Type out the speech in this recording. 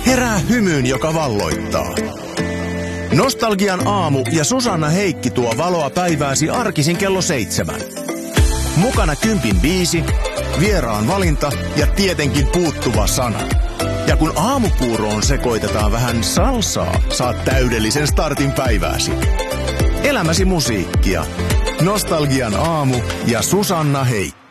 Herää hymyyn, joka valloittaa. Nostalgian aamu ja Susanna Heikki tuo valoa päivääsi arkisin kello 7. Mukana kympin biisi, vieraan valinta ja tietenkin puuttuva sana. Ja kun aamupuuroon sekoitetaan vähän salsaa, saat täydellisen startin päivääsi. Elämäsi musiikkia. Nostalgian aamu ja Susanna Heikki.